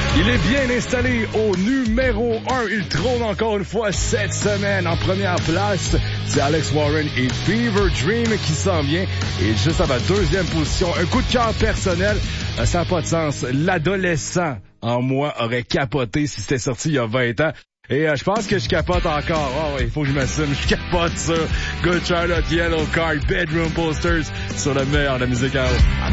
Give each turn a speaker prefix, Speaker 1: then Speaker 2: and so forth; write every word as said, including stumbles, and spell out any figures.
Speaker 1: Il est bien installé au numéro un. Il trône encore une fois cette semaine en première place. C'est Alex Warren et Fever Dream qui s'en vient. Et juste à ma deuxième position, un coup de cœur personnel. Ça n'a pas de sens. L'adolescent en moi aurait capoté si c'était sorti il y a vingt ans. Et euh, je pense que je capote encore. Oh, il faut que je m'assume. Je capote ça. Good Charlotte, Yellow Card, Bedroom Posters sur le meilleur de la musique à haut.